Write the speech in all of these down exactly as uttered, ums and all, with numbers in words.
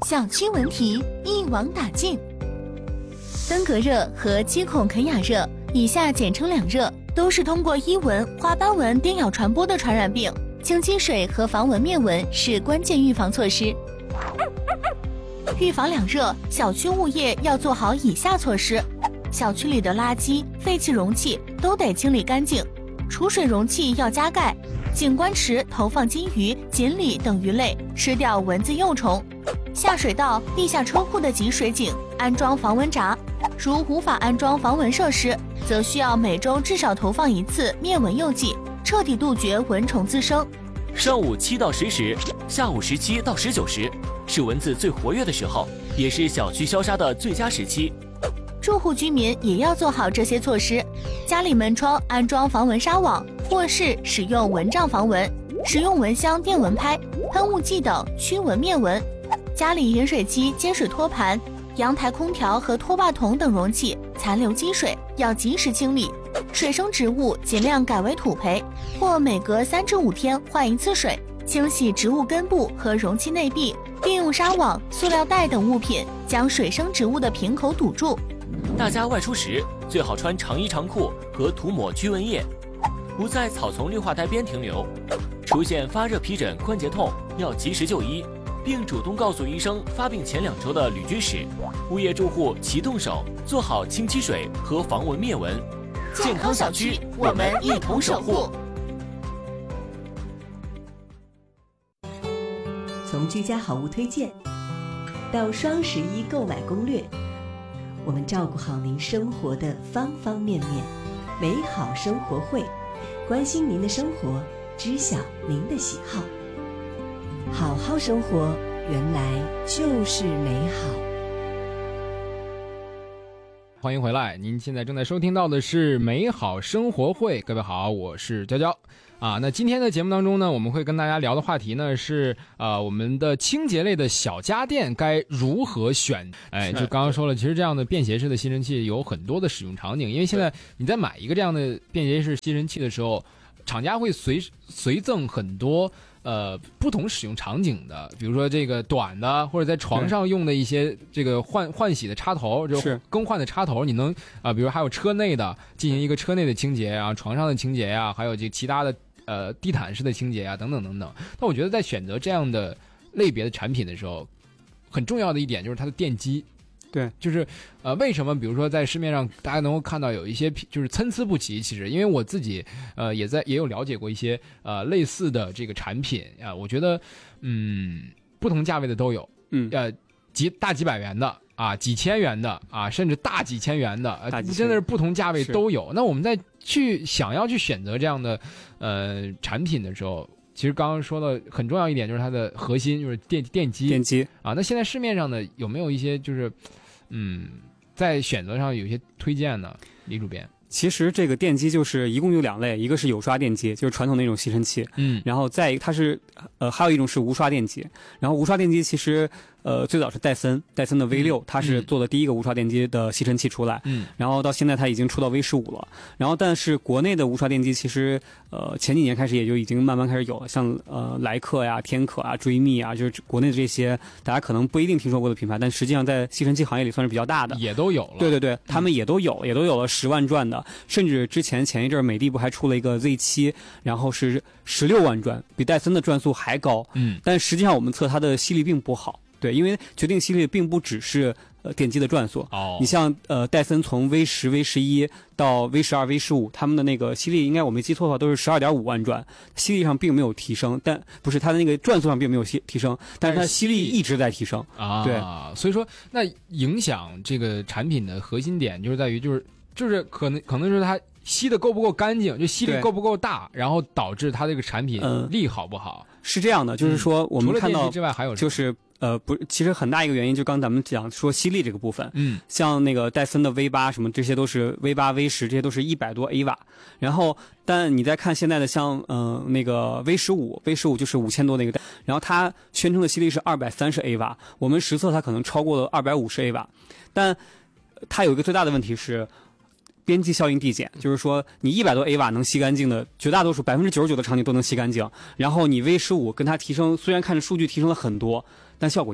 小区文题一网打尽。登革热和基孔肯雅热，以下简称两热，都是通过伊蚊、花斑蚊叮咬传播的传染病。清积水和防蚊灭蚊是关键预防措施。预防两热，小区物业要做好以下措施：小区里的垃圾、废弃容器都得清理干净，储水容器要加盖，景观池投放金鱼、锦鲤等鱼类，吃掉蚊子幼虫。下水道、地下车库的集水井安装防蚊闸，如无法安装防蚊设施，则需要每周至少投放一次灭蚊诱剂，彻底杜绝蚊虫滋生。 上午七到十时，下午十七到十九时，是蚊子最活跃的时候，也是小区消杀的最佳时期。 住户居民也要做好这些措施，家里门窗安装防蚊纱网，卧室使用蚊帐防蚊，使用蚊香、电蚊拍、喷雾剂等驱蚊灭蚊。家里饮水机、接水托盘、阳台空调和拖把桶等容器残留积水要及时清理，水生植物尽量改为土培，或每隔三至五天换一次水，清洗植物根部和容器内壁，并用纱网、塑料袋等物品将水生植物的瓶口堵住。 大家外出时最好穿长衣长裤和涂抹驱蚊液，不在草丛绿化带边停留。出现发热、皮疹、关节痛要及时就医，并主动告诉医生发病前两周的旅居史。物业住户齐动手，做好清积水和防蚊灭蚊。健康小区，我们一同守护。 从居家好物推荐到双十一购买攻略，我们照顾好您生活的方方面面。美好生活会，关心您的生活，知晓您的喜好。好好生活，原来就是美好。 欢迎回来，您现在正在收听到的是美好生活会。各位好，我是娇娇啊。那今天的节目当中呢，我们会跟大家聊的话题呢是呃我们的清洁类的小家电该如何选。哎，就刚刚说了，其实这样的便携式的吸尘器有很多的使用场景，因为现在你在买一个这样的便携式吸尘器的时候，厂家会随随赠很多呃不同使用场景的，比如说这个短的，或者在床上用的一些这个换换洗的插头，就更换的插头，你能啊、呃，比如还有车内的进行一个车内的清洁啊，床上的清洁啊，还有这其他的呃地毯式的清洁啊，等等等等。但我觉得在选择这样的类别的产品的时候，很重要的一点就是它的电机。 对， 就是呃，为什么比如说在市面上大家能够看到有一些就是参差不齐？其实因为我自己呃也在也有了解过一些呃类似的这个产品啊、呃，我觉得嗯不同价位的都有， 嗯呃几大几百元的啊，几千元的啊，甚至大几千元的，呃、真的是不同价位都有。那我们在去想要去选择这样的呃产品的时候，其实刚刚说的很重要一点就是它的核心就是电电机电机啊。那现在市面上呢有没有一些就是嗯，在选择上有一些推荐呢，李主编？ 其实这个电机就是一共有两类，一个是有刷电机，就是传统那种吸尘器， 嗯， 然后再一个它是呃还有一种是无刷电机，然后无刷电机其实呃最早是戴森，戴森的 V 六、嗯、它是做的第一个无刷电机的吸尘器出来， 嗯， 然后到现在它已经出到 V 十五了，然后但是国内的无刷电机其实呃前几年开始也就已经慢慢开始有了，像呃莱克呀、天可啊、追觅啊，就是国内的这些大家可能不一定听说过的品牌，但实际上在吸尘器行业里算是比较大的， 也都有了。 对对对，他们也都有，嗯、也都有了十万转的。甚至之前前一阵美的不还出了一个 Z 七， 然后是十六万转，比戴森的转速还高。 嗯， 但实际上我们测它的吸力并不好。对，因为决定吸力并不只是呃电机的转速。 哦， 你像呃戴森从 V 十、V 十一到 V 十二、V 十五，他们的那个吸力应该我没记错的话都是十二点五万转，吸力上并没有提升，但不是它的那个转速上并没有提升，但是它吸力一直在提升。 啊， 对， 所以说那影响这个产品的核心点就是在于就是就是可能可能是它吸的够不够干净，就吸力够不够大，然后导致它这个产品力好不好。 嗯，是这样的，就是说我们看到、 嗯、除了电机之外还有就是呃不，其实很大一个原因就刚咱们讲说吸力这个部分， 嗯， 像那个戴森的 V 八 什么这些都是 V 八 V 十 这些都是一百多 A 瓦，然后但你再看现在的像嗯、呃、那个 V 十五 V 十五 就是五千多那个，然后它宣称的吸力是二百三十 A 瓦，我们实测它可能超过了二百五十 A 瓦，但它有一个最大的问题是边际效应递减，就是说你一百多 A 瓦能吸干净的，绝大多数百分之九十九的场景都能吸干净。然后你 V 十五 跟它提升，虽然看着数据提升了很多，但效果一样。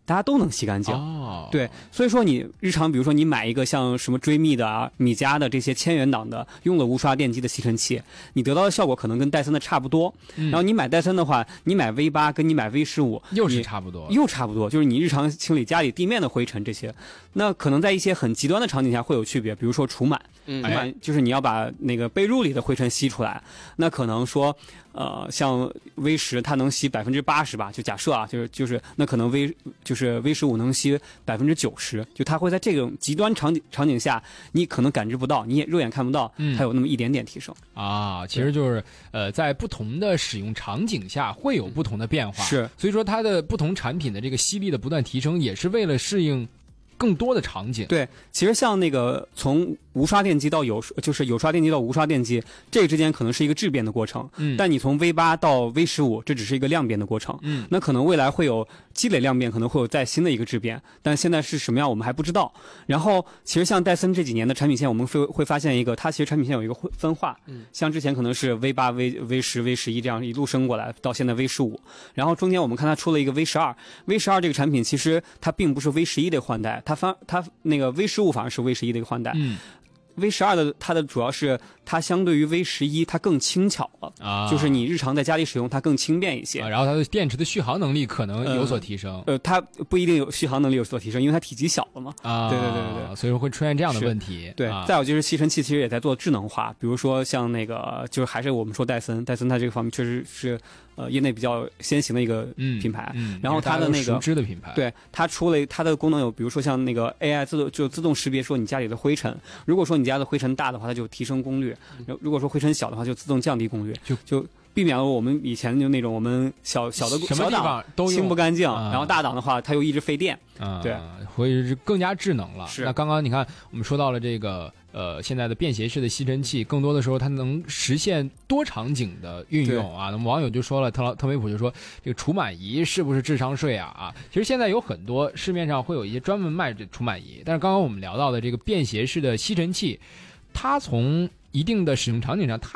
大家都能吸干净。 哦， 对，所以说你日常比如说你买一个像什么追觅的啊、米家的这些千元档的用了无刷电机的吸尘器，你得到的效果可能跟戴森的差不多。 嗯、 然后你买戴森的话，你买 V 八跟你买 V 十五又是差不多， 又差不多，就是你日常清理家里地面的灰尘这些，那可能在一些很极端的场景下会有区别，比如说除螨。 嗯， 哎，就是你要把那个被褥里的灰尘吸出来，那可能说，呃，像 V 十它能吸百分之八十吧，就假设啊，就是就是那可能 V 就是 V 十五能吸百分之九十，就它会在这种极端场景场景下，你可能感知不到，你也肉眼看不到，它有那么一点点提升、 嗯、啊。其实就是呃，在不同的使用场景下会有不同的变化， 是， 所以说它的不同产品的这个吸力的不断提升，也是为了适应更多的场景。 对，其实像那个从无刷电机到有，就是有刷电机到无刷电机，这个之间可能是一个质变的过程。 嗯， 但你从 V 八到 V 十五，这只是一个量变的过程。 嗯， 那可能未来会有积累量变，可能会有再新的一个质变，但现在是什么样我们还不知道。然后，其实像戴森这几年的产品线，我们会会发现一个，它其实产品线有一个分化。 嗯， 像之前可能是 V 八、V V 十、V 十一这样一路升过来，到现在 V 十五，然后中间我们看它出了一个 V 十二。V 十二这个产品其实它并不是 V 十一的换代，它反它那个 V 十五反而是 V 十一的一个换代。 嗯。 V 十二的它的主要是它相对于 V 十一它更轻巧了啊， 就是你日常在家里使用它更轻便一些、 啊、然后它的电池的续航能力可能有所提升。 呃，呃它不一定有续航能力有所提升，因为它体积小了嘛。 啊， 对对对对对， 所以说会出现这样的问题。 对、 啊， 再有就是吸尘器其实也在做智能化，比如说像那个就是还是我们说戴森，戴森它这个方面确实是呃业内比较先行的一个品牌。 嗯，嗯然后它的那个熟知的品牌， 对它出了它的功能有，比如说像那个 A I 自动就自动识别说你家里的灰尘，如果说你家的灰尘大的话，它就提升功率；如果说灰尘小的话，就自动降低功率， 就就避免了我们以前就那种我们小小的什么地方都清不干净、 啊， 然后大档的话它又一直费电。 啊， 对， 所以是更加智能了。 是。 那刚刚你看我们说到了这个呃现在的便携式的吸尘器，更多的时候它能实现多场景的运用啊。那么网友就说了，特特维普就说这个除螨仪是不是智商税啊？啊，其实现在有很多市面上会有一些专门卖这除螨仪，但是刚刚我们聊到的这个便携式的吸尘器，它从一定的使用场景上，它